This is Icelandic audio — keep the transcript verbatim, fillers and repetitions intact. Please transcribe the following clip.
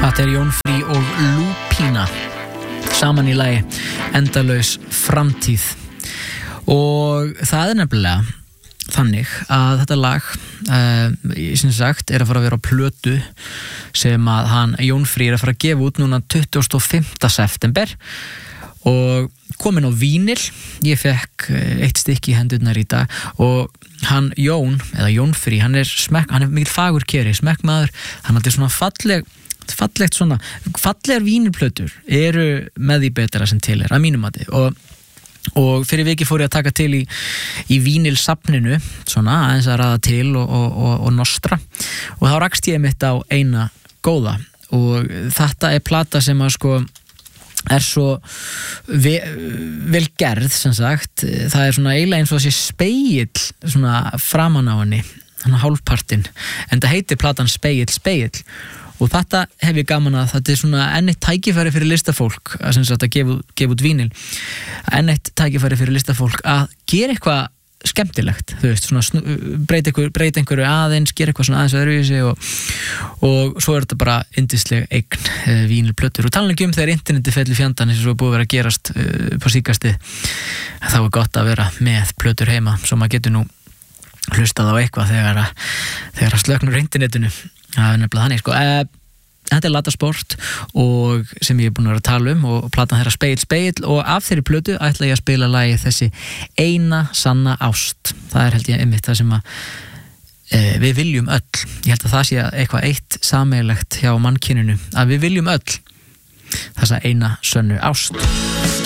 Þetta er Jón Frí og Lúpína saman í lagi Endalaus framtíð. Og það er nefnilega þannig að þetta lag uh, sem sagt er að fara að vera á plötu sem að hann Jón Frí er að fara að gefa út núna tuttugasta og fimmta september og komin á vínil. Ég fekk eitt stykki í hendurnar í dag og hann Jón, eða Jón Frí, hann er smekk, hann er mikil fagur keri, smekkmaður, hann er svona falleg fallegt svona, fallegar vínilplötur eru með því betra sem til er að mínum mati og og fyrir viki fór ég að taka til í, í vínilsafninu svona aðeins að raða til og, og, og, og nostra og þá rakst ég mitt á eina góða og þetta er plata sem að sko er svo ve, vel gerð sem sagt, það er svona eiginlega eins og þessi spegill svona framan á henni, hann hálfpartinn en það heitir platan Spegill, Spegill og þetta hef ég gaman að þetta er svona enn eitt tækifæri fyrir listafólk að sem sagt að gefa, gefa út vínil enn eitt tækifæri fyrir listafólk að gera eitthvað skemmtilegt þú veist, svona snu, breyta, einhver, breyta einhverju aðeins, gera eitthvað svona aðeins öðruvísi og, og svo er þetta bara yndisleg eign uh, vínilplötur og tala ekki um þegar interneti fell í fjandan eins og svo búið að vera að gerast uh, på síkasti þá er gott að vera með plötur heima svo maður getur nú hlustað á eitthvað þegar að, þegar að slöknur internetinu það er nefnilega þannig sko. uh, þetta er Latasport og sem ég er búin að vera að tala um og platan þeirra Spegill, Spegill og af þeirri plötu ætla ég að spila lagið þessi Eina sanna ást það er held ég einmitt það sem að uh, við viljum öll ég held að það sé eitthvað eitt sameiginlegt hjá mannkyninu að við viljum öll þessa eina sönnu ást